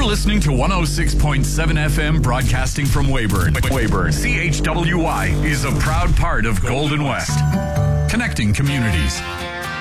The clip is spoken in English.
listening to 106.7 FM broadcasting from Weyburn. CHWY is a proud part of Golden West. Connecting communities.